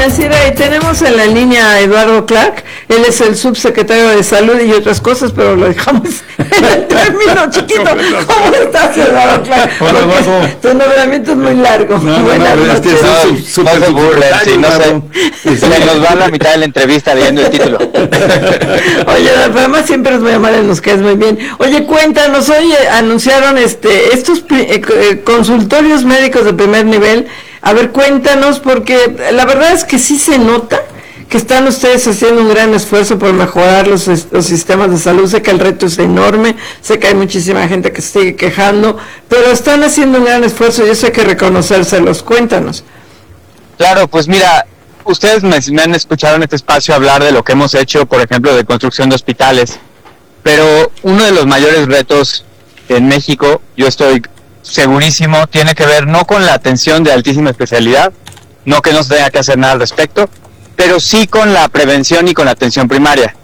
Financiera, y tenemos en la línea a Eduardo Clark. Él es el subsecretario de Salud y otras cosas, pero lo dejamos en el término chiquito. ¿Cómo estás, Eduardo Clark? Hola, Eduardo. Tu nombramiento es muy largo. Buenas noches. No se burlen, sí, no sé. Se nos va a la mitad de la entrevista leyendo el título. Oye, además siempre es muy amable, nos quedas muy bien. Oye, cuéntanos, hoy anunciaron estos consultorios médicos de primer nivel. A ver, cuéntanos, porque la verdad es que sí se nota que están ustedes haciendo un gran esfuerzo por mejorar los sistemas de salud. Sé que el reto es enorme, sé que hay muchísima gente que se sigue quejando, pero están haciendo un gran esfuerzo y eso hay que reconocérselos. Cuéntanos. Claro, pues mira, ustedes me han escuchado en este espacio hablar de lo que hemos hecho, por ejemplo, de construcción de hospitales, pero uno de los mayores retos en México, yo estoy segurísimo, tiene que ver no con la atención de altísima especialidad, no que no se tenga que hacer nada al respecto, pero sí con la prevención y con la atención primaria.